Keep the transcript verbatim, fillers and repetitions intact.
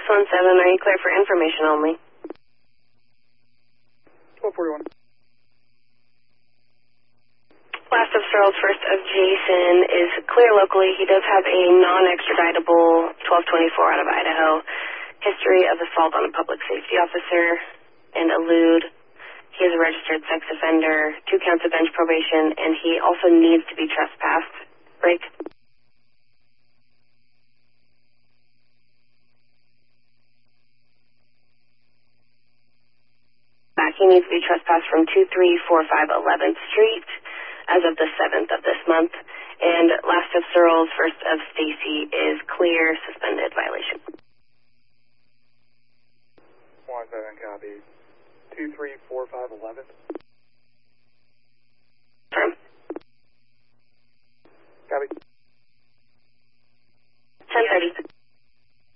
one seven, are you clear for information only? twelve forty-one. Last of Searles, first of Jason is clear locally. He does have a non-extraditable twelve twenty-four out of Idaho. History of assault on a public safety officer and elude. He is a registered sex offender, two counts of bench probation, and he also needs to be trespassed. Break. Back, he needs to be trespassed from two three four five eleventh Street as of the seventh of this month. And last of Searles, first of Stacy is clear, suspended violation. one seven, copy. two three four five eleventh.